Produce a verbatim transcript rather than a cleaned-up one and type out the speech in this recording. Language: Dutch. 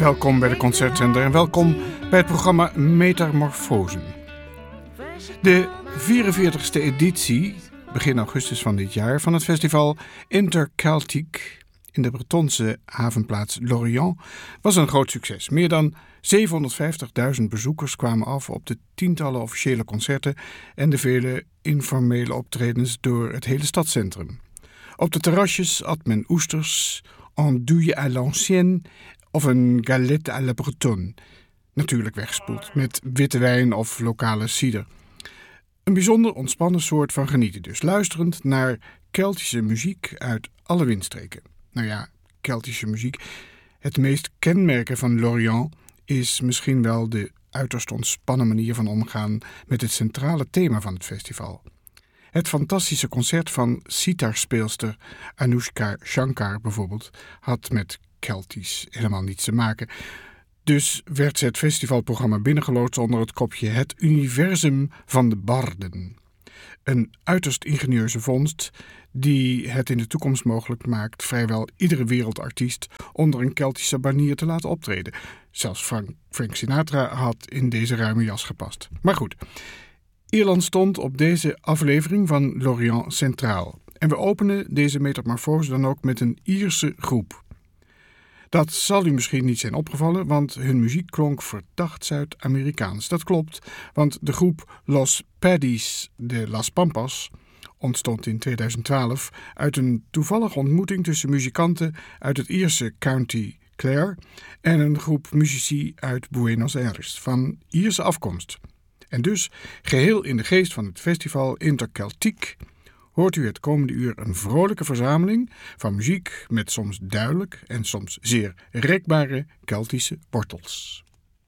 Welkom bij de Concertzender en welkom bij het programma Metamorfosen. De vierenveertigste editie, begin augustus van dit jaar, van het festival Interceltique in de Bretonse havenplaats Lorient was een groot succes. Meer dan zevenhonderdvijftigduizend bezoekers kwamen af op de tientallen officiële concerten en de vele informele optredens door het hele stadscentrum. Op de terrasjes at men oesters, andouille à l'ancienne of een galette à la bretonne. Natuurlijk weggespoeld met witte wijn of lokale cider. Een bijzonder ontspannen soort van genieten dus, luisterend naar Keltische muziek uit alle windstreken. Nou ja, Keltische muziek. Het meest kenmerken van Lorient is misschien wel de uiterst ontspannen manier van omgaan met het centrale thema van het festival. Het fantastische concert van sitarspeelster Anoushka Shankar bijvoorbeeld had met Keltisch helemaal niets te maken. Dus werd ze het festivalprogramma binnengeloodst onder het kopje Het Universum van de Barden. Een uiterst ingenieuze vondst die het in de toekomst mogelijk maakt vrijwel iedere wereldartiest onder een Keltische banier te laten optreden. Zelfs Frank, Frank Sinatra had in deze ruime jas gepast. Maar goed, Ierland stond op deze aflevering van Lorient centraal. En we openen deze metamorfose dan ook met een Ierse groep. Dat zal u misschien niet zijn opgevallen, want hun muziek klonk verdacht Zuid-Amerikaans. Dat klopt, want de groep Los Paddies de Las Pampas ontstond in tweeduizend twaalf uit een toevallige ontmoeting tussen muzikanten uit het Ierse County Clare en een groep muzici uit Buenos Aires van Ierse afkomst. En dus, geheel in de geest van het festival Interceltique, hoort u het komende uur een vrolijke verzameling van muziek met soms duidelijk en soms zeer rekbare Keltische wortels.